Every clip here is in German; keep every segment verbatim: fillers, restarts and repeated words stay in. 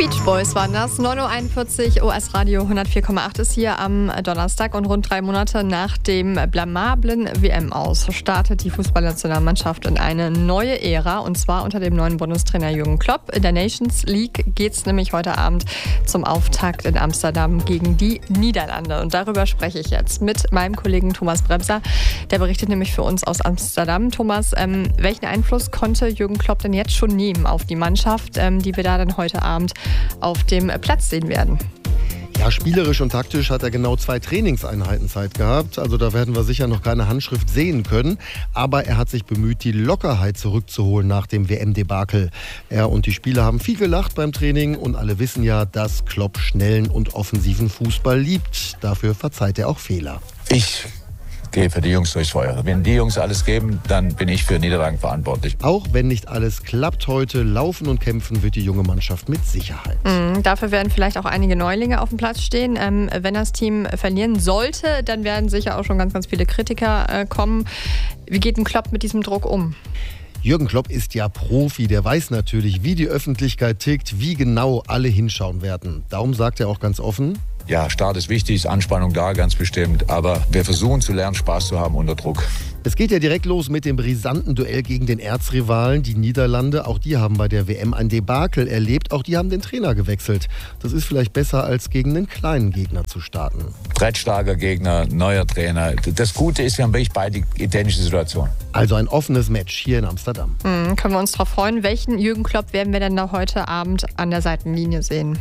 Beach Boys waren das. neun Uhr einundvierzig, O S Radio hundertvier Komma acht ist hier am Donnerstag und rund drei Monate nach dem blamablen W M-Aus startet die Fußballnationalmannschaft in eine neue Ära und zwar unter dem neuen Bundestrainer Jürgen Klopp. In der Nations League geht es nämlich heute Abend zum Auftakt in Amsterdam gegen die Niederlande und darüber spreche ich jetzt mit meinem Kollegen Thomas Bremser. Der berichtet nämlich für uns aus Amsterdam. Thomas, ähm, welchen Einfluss konnte Jürgen Klopp denn jetzt schon nehmen auf die Mannschaft, ähm, die wir da dann heute Abend auf dem Platz sehen werden? Ja, spielerisch und taktisch hat er genau zwei Trainingseinheiten Zeit gehabt. Also da werden wir sicher noch keine Handschrift sehen können. Aber er hat sich bemüht, die Lockerheit zurückzuholen nach dem W M-Debakel. Er und die Spieler haben viel gelacht beim Training und alle wissen ja, dass Klopp schnellen und offensiven Fußball liebt. Dafür verzeiht er auch Fehler. Ich gehe für die Jungs durchs Feuer. Wenn die Jungs alles geben, dann bin ich für Niederlagen verantwortlich. Auch wenn nicht alles klappt heute, laufen und kämpfen wird die junge Mannschaft mit Sicherheit. Mhm, dafür werden vielleicht auch einige Neulinge auf dem Platz stehen. Ähm, wenn das Team verlieren sollte, dann werden sicher auch schon ganz, ganz viele Kritiker äh, kommen. Wie geht ein Klopp mit diesem Druck um? Jürgen Klopp ist ja Profi, der weiß natürlich, wie die Öffentlichkeit tickt, wie genau alle hinschauen werden. Darum sagt er auch ganz offen: Ja, Start ist wichtig, ist Anspannung da, ganz bestimmt. Aber wir versuchen zu lernen, Spaß zu haben unter Druck. Es geht ja direkt los mit dem brisanten Duell gegen den Erzrivalen, die Niederlande. Auch die haben bei der W M ein Debakel erlebt. Auch die haben den Trainer gewechselt. Das ist vielleicht besser, als gegen einen kleinen Gegner zu starten. Brettstarker Gegner, neuer Trainer. Das Gute ist, wir haben wirklich beide identische Situationen. Also ein offenes Match hier in Amsterdam. Mhm, können wir uns darauf freuen. Welchen Jürgen Klopp werden wir denn da heute Abend an der Seitenlinie sehen?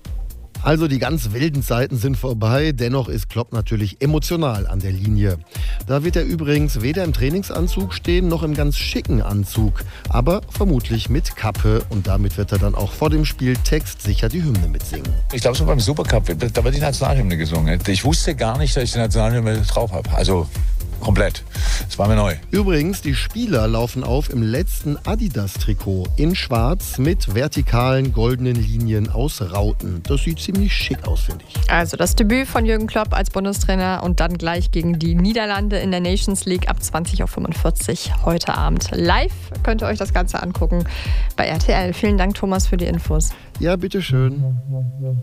Also die ganz wilden Zeiten sind vorbei, dennoch ist Klopp natürlich emotional an der Linie. Da wird er übrigens weder im Trainingsanzug stehen, noch im ganz schicken Anzug, aber vermutlich mit Kappe und damit wird er dann auch vor dem Spiel textsicher die Hymne mitsingen. Ich glaube, so beim Supercup, da wird die Nationalhymne gesungen. Ich wusste gar nicht, dass ich die Nationalhymne drauf habe. Also komplett. Das war mir neu. Übrigens, die Spieler laufen auf im letzten Adidas-Trikot in schwarz mit vertikalen goldenen Linien aus Rauten. Das sieht ziemlich schick aus, finde ich. Also das Debüt von Jürgen Klopp als Bundestrainer und dann gleich gegen die Niederlande in der Nations League ab zwanzig Uhr fünfundvierzig heute Abend. Live könnt ihr euch das Ganze angucken bei R T L. Vielen Dank, Thomas, für die Infos. Ja, bitteschön.